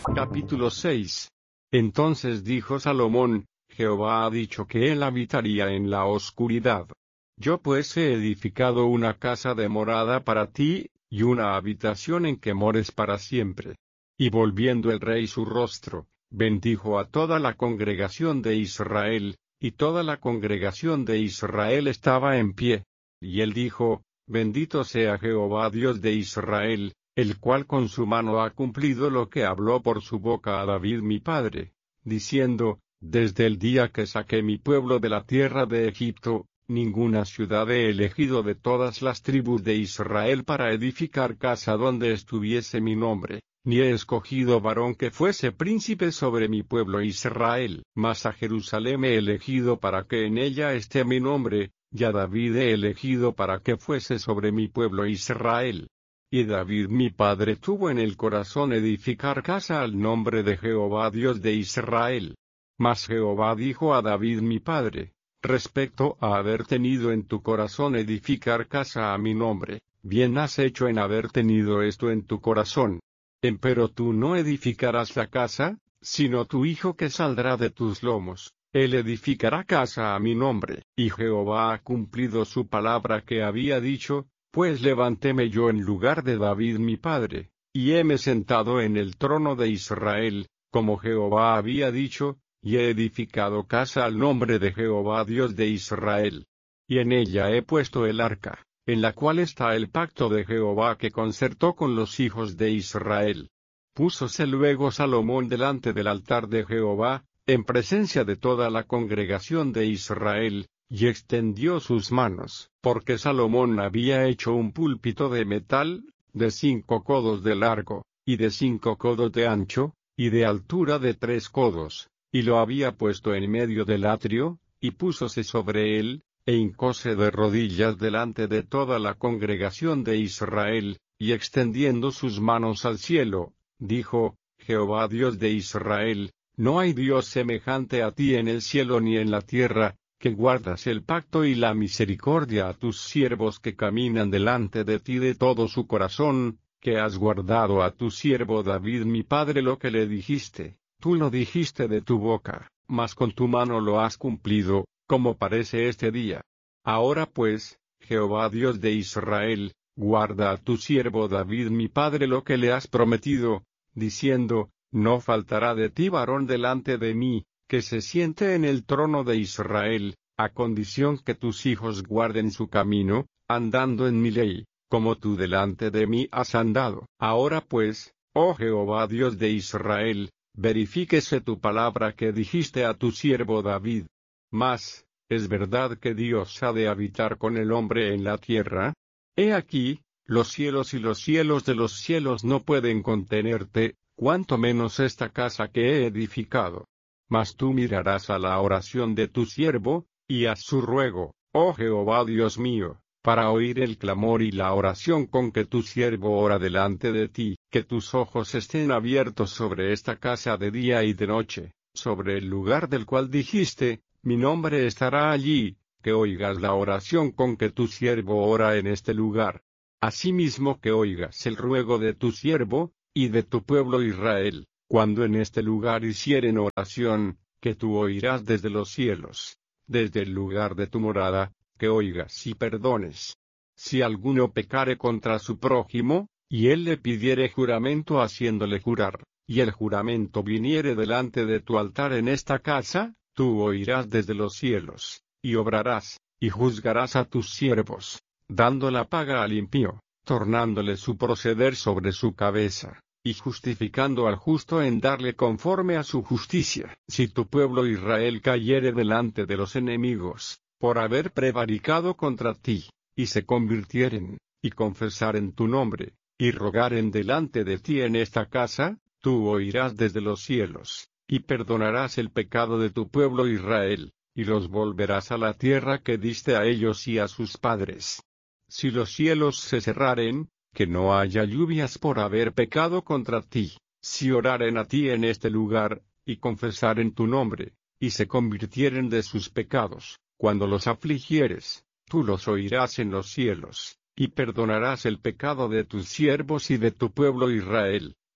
Capítulo 6. Entonces dijo Salomón: Jehová ha dicho que él habitaría en la oscuridad. Yo pues he edificado una casa de morada para ti, y una habitación en que mores para siempre. Y volviendo el rey su rostro, bendijo a toda la congregación de Israel, y toda la congregación de Israel estaba en pie. Y él dijo: Bendito sea Jehová Dios de Israel, el cual con su mano ha cumplido lo que habló por su boca a David mi padre, diciendo: Desde el día que saqué mi pueblo de la tierra de Egipto, ninguna ciudad he elegido de todas las tribus de Israel para edificar casa donde estuviese mi nombre, ni he escogido varón que fuese príncipe sobre mi pueblo Israel. Mas a Jerusalén he elegido para que en ella esté mi nombre, y a David he elegido para que fuese sobre mi pueblo Israel. Y David mi padre tuvo en el corazón edificar casa al nombre de Jehová Dios de Israel. Mas Jehová dijo a David mi padre: Respecto a haber tenido en tu corazón edificar casa a mi nombre, bien has hecho en haber tenido esto en tu corazón. Empero tú no edificarás la casa, sino tu hijo que saldrá de tus lomos, él edificará casa a mi nombre. Y Jehová ha cumplido su palabra que había dicho, pues levantéme yo en lugar de David mi padre, y heme sentado en el trono de Israel, como Jehová había dicho, y he edificado casa al nombre de Jehová Dios de Israel. Y en ella he puesto el arca, en la cual está el pacto de Jehová que concertó con los hijos de Israel. Púsose luego Salomón delante del altar de Jehová, en presencia de toda la congregación de Israel, y extendió sus manos, porque Salomón había hecho un púlpito de metal, de 5 codos de largo, y de 5 codos de ancho, y de altura de 3 codos, y lo había puesto en medio del atrio, y púsose sobre él, e hincóse de rodillas delante de toda la congregación de Israel, y extendiendo sus manos al cielo, dijo: Jehová Dios de Israel, no hay Dios semejante a ti en el cielo ni en la tierra, que guardas el pacto y la misericordia a tus siervos que caminan delante de ti de todo su corazón, que has guardado a tu siervo David mi padre lo que le dijiste. Tú lo dijiste de tu boca, mas con tu mano lo has cumplido, como parece este día. Ahora pues, Jehová Dios de Israel, guarda a tu siervo David mi padre lo que le has prometido, diciendo: No faltará de ti varón delante de mí, que se siente en el trono de Israel, a condición que tus hijos guarden su camino, andando en mi ley, como tú delante de mí has andado. Ahora pues, oh Jehová Dios de Israel, verifíquese tu palabra que dijiste a tu siervo David. Mas, ¿es verdad que Dios ha de habitar con el hombre en la tierra? He aquí, los cielos y los cielos de los cielos no pueden contenerte, cuanto menos esta casa que he edificado. Mas tú mirarás a la oración de tu siervo, y a su ruego, oh Jehová Dios mío, para oír el clamor y la oración con que tu siervo ora delante de ti, que tus ojos estén abiertos sobre esta casa de día y de noche, sobre el lugar del cual dijiste: Mi nombre estará allí, que oigas la oración con que tu siervo ora en este lugar. Asimismo que oigas el ruego de tu siervo, y de tu pueblo Israel, cuando en este lugar hicieren oración, que tú oirás desde los cielos, desde el lugar de tu morada, que oigas y perdones. Si alguno pecare contra su prójimo, y él le pidiere juramento haciéndole jurar, y el juramento viniere delante de tu altar en esta casa, tú oirás desde los cielos, y obrarás, y juzgarás a tus siervos, dando la paga al impío, tornándole su proceder sobre su cabeza, y justificando al justo en darle conforme a su justicia. Si tu pueblo Israel cayere delante de los enemigos, por haber prevaricado contra ti, y se convirtieren, y confesaren tu nombre, y rogaren delante de ti en esta casa, tú oirás desde los cielos, y perdonarás el pecado de tu pueblo Israel, y los volverás a la tierra que diste a ellos y a sus padres. Si los cielos se cerraren, que no haya lluvias por haber pecado contra ti, si oraren a ti en este lugar, y confesaren tu nombre, y se convirtieren de sus pecados, cuando los afligieres, tú los oirás en los cielos, y perdonarás el pecado de tus siervos y de tu pueblo Israel,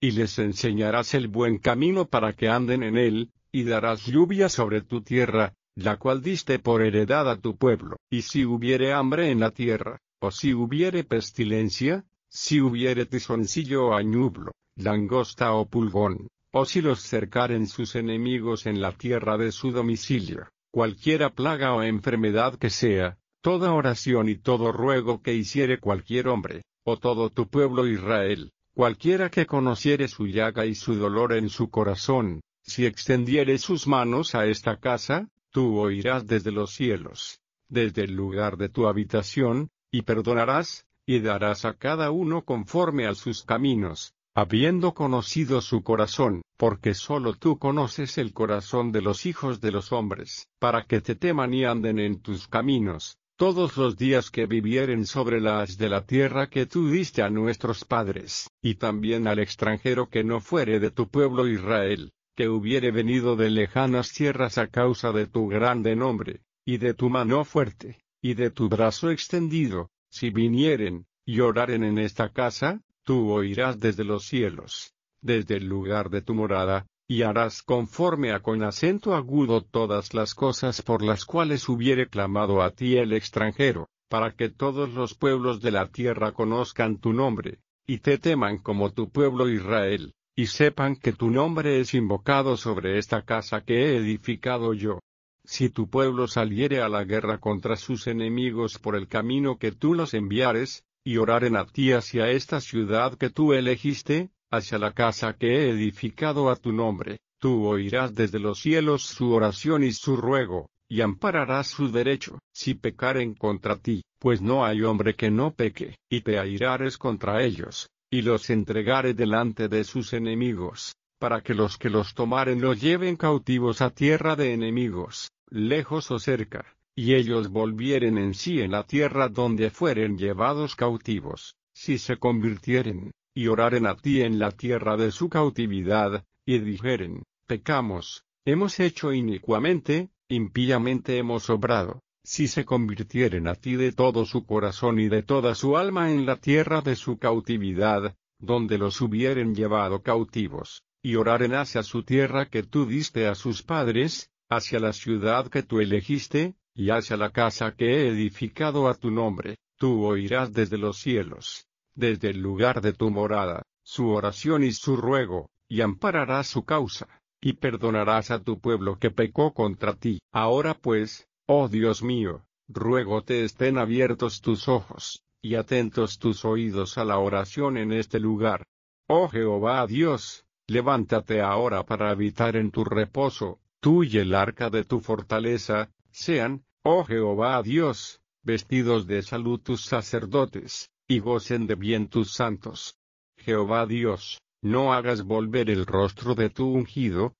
y les enseñarás el buen camino para que anden en él, y darás lluvia sobre tu tierra, la cual diste por heredad a tu pueblo. Y si hubiere hambre en la tierra, o si hubiere pestilencia, si hubiere tizoncillo o añublo, langosta o pulgón, o si los cercaren sus enemigos en la tierra de su domicilio, cualquiera plaga o enfermedad que sea, toda oración y todo ruego que hiciere cualquier hombre, o todo tu pueblo Israel, cualquiera que conociere su llaga y su dolor en su corazón, si extendiere sus manos a esta casa, tú oirás desde los cielos, desde el lugar de tu habitación, y perdonarás, y darás a cada uno conforme a sus caminos, habiendo conocido su corazón, porque sólo tú conoces el corazón de los hijos de los hombres, para que te teman y anden en tus caminos, todos los días que vivieren sobre la haz de la tierra que tú diste a nuestros padres, y también al extranjero que no fuere de tu pueblo Israel, que hubiere venido de lejanas tierras a causa de tu grande nombre, y de tu mano fuerte, y de tu brazo extendido, si vinieren, y oraren en esta casa, tú oirás desde los cielos, desde el lugar de tu morada, y harás conforme a con acento agudo todas las cosas por las cuales hubiere clamado a ti el extranjero, para que todos los pueblos de la tierra conozcan tu nombre, y te teman como tu pueblo Israel, y sepan que tu nombre es invocado sobre esta casa que he edificado yo. Si tu pueblo saliere a la guerra contra sus enemigos por el camino que tú los enviares, y oraren a ti hacia esta ciudad que tú elegiste, hacia la casa que he edificado a tu nombre, tú oirás desde los cielos su oración y su ruego, y ampararás su derecho. Si pecaren contra ti, pues no hay hombre que no peque, y te airares contra ellos, y los entregare delante de sus enemigos, para que los tomaren los lleven cautivos a tierra de enemigos, lejos o cerca, y ellos volvieren en sí en la tierra donde fueren llevados cautivos, si se convirtieren, y oraren a ti en la tierra de su cautividad, y dijeren, pecamos, hemos hecho inicuamente, impíamente hemos obrado, si se convirtieren a ti de todo su corazón y de toda su alma en la tierra de su cautividad, donde los hubieren llevado cautivos, y oraren hacia su tierra que tú diste a sus padres, hacia la ciudad que tú elegiste, y hacia la casa que he edificado a tu nombre, tú oirás desde los cielos, desde el lugar de tu morada, su oración y su ruego, y ampararás su causa, y perdonarás a tu pueblo que pecó contra ti. Ahora pues, oh Dios mío, ruégote estén abiertos tus ojos, y atentos tus oídos a la oración en este lugar. Oh Jehová Dios, levántate ahora para habitar en tu reposo, tú y el arca de tu fortaleza, sean, oh Jehová Dios, vestidos de salud tus sacerdotes, y gocen de bien tus santos. Jehová Dios, no hagas volver el rostro de tu ungido,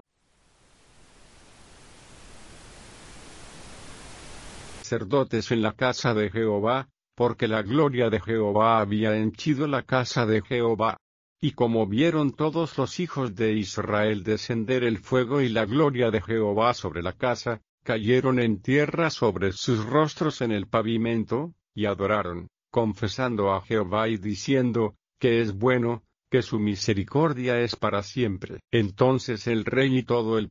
sacerdotes en la casa de Jehová, porque la gloria de Jehová había henchido la casa de Jehová. Y como vieron todos los hijos de Israel descender el fuego y la gloria de Jehová sobre la casa, cayeron en tierra sobre sus rostros en el pavimento, y adoraron, confesando a Jehová y diciendo, que es bueno, que su misericordia es para siempre. Entonces el rey y todo el